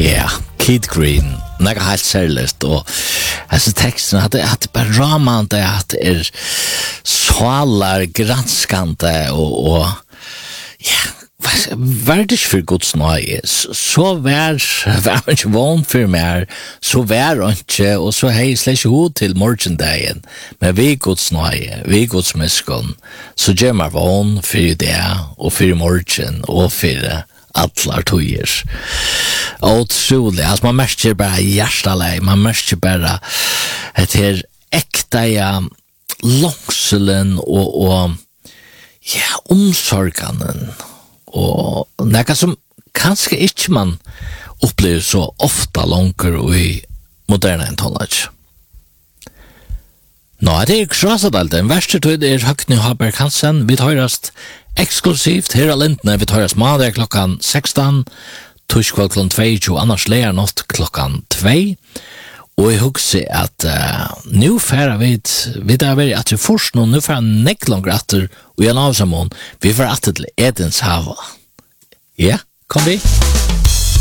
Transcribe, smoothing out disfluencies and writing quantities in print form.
Ja, Keith Green, något helt särskilt och alltså texten hade bara ramande att svalar granskande och ja, värdigt för Guds nöje. Så var inte van för mer, så var inte och så hej släsch hot till morgondagen. Men vi Guds nöje, vi Guds miskunn, så gör man van för det och för morgon och för allar tojer. Otroligt. Alltså man märker bara hjärtaläg, man märker bara det här äkta långselen och omsorganen och något som kanske inte man upplever så ofta långt i moderna anthology. Nå, det krasadalten. Värsta tid Høgni Haberg Hansen. Vi høyrast exklusivt her av Lindner. Vi høyrast mandag klokkan 16, torsdag klokkan 22, annars leier nått klokkan 2. Og jeg husker at nu færa vi der veri at vi først nå færa neklongre atter og jeg nav sammen. Vi færa atter til Edens hava. Ja, kom vi.